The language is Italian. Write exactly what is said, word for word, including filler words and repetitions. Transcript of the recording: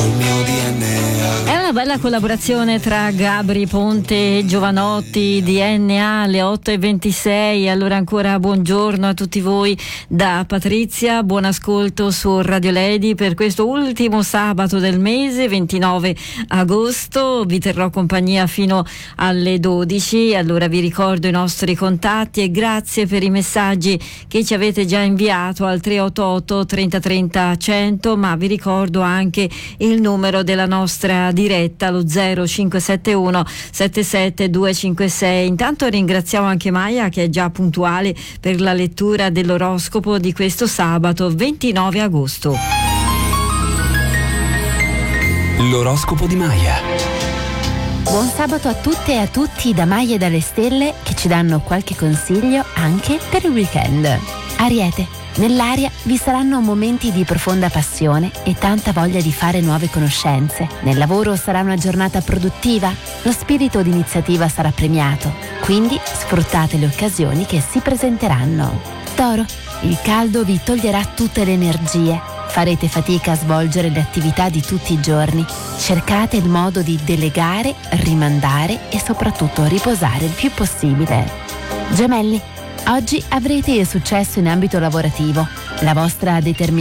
col mio D N A. È una bella collaborazione tra Gabri Ponte e Giovanotti, D N A, alle otto e ventisei. Allora ancora buongiorno a tutti voi da Patrizia, buon ascolto su Radio Lady per questo ultimo sabato del mese, ventinove agosto. Vi terrò compagnia fino alle dodici. Allora vi ricordo i nostri contatti e grazie per i messaggi che ci avete già inviato al tre otto otto trenta trenta cento, ma vi ricordo anche il numero della nostra diretta, lo zero cinque sette uno sette sette due cinque sei. Intanto ringraziamo anche Maia che è già puntuale per la lettura dell'oroscopo di questo sabato ventinove agosto. L'oroscopo di Maia. Buon sabato a tutte e a tutti da Maia e dalle stelle, che ci danno qualche consiglio anche per il weekend. Ariete, nell'aria vi saranno momenti di profonda passione e tanta voglia di fare nuove conoscenze. Nel lavoro sarà una giornata produttiva, lo spirito di iniziativa sarà premiato, quindi sfruttate le occasioni che si presenteranno. Toro, il caldo vi toglierà tutte le energie, farete fatica a svolgere le attività di tutti i giorni. Cercate il modo di delegare, rimandare e soprattutto riposare il più possibile. Gemelli, oggi avrete successo in ambito lavorativo. La vostra determinazione